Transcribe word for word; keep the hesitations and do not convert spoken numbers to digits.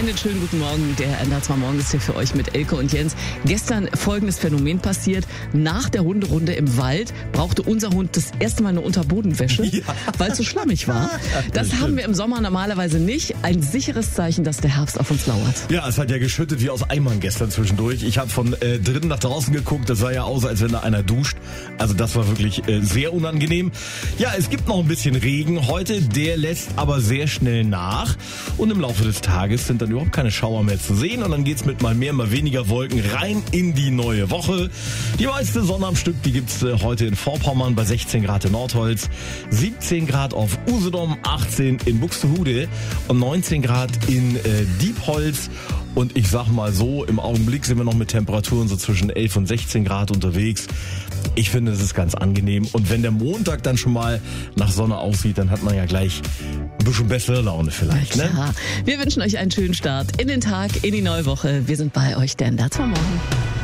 Einen schönen guten Morgen. Der N D R zwei Morgen ist hier für euch mit Elke und Jens. Gestern folgendes Phänomen passiert. Nach der Hunderunde im Wald brauchte unser Hund das erste Mal eine Unterbodenwäsche, ja. weil es so schlammig war. Das, das haben wir im Sommer normalerweise nicht. Ein sicheres Zeichen, dass der Herbst auf uns lauert. Ja, es hat ja geschüttet wie aus Eimern gestern zwischendurch. Ich habe von äh, drinnen nach draußen geguckt. Das sah ja aus, als wenn da einer duscht. Also das war wirklich äh, sehr unangenehm. Ja, es gibt noch ein bisschen Regen heute. Der lässt aber sehr schnell nach. Und im Laufe des Tages sind dann überhaupt keine Schauer mehr zu sehen. Und dann geht's mit mal mehr, mal weniger Wolken rein in die neue Woche. Die meiste Sonne am Stück, die gibt's äh, heute in Vorpommern bei sechzehn Grad in Nordholz, siebzehn Grad auf Usedom, achtzehn in Buxtehude und neunzehn Grad in äh, Diepholz. Und ich sag mal so, im Augenblick sind wir noch mit Temperaturen so zwischen elf und sechzehn Grad unterwegs. Ich finde, es ist ganz angenehm. Und wenn der Montag dann schon mal nach Sonne aussieht, dann hat man ja gleich ein bisschen bessere Laune vielleicht. Ne? Ja, wir wünschen euch einen schönen Start in den Tag, in die neue Woche. Wir sind bei euch, der N D R zwei Morgen.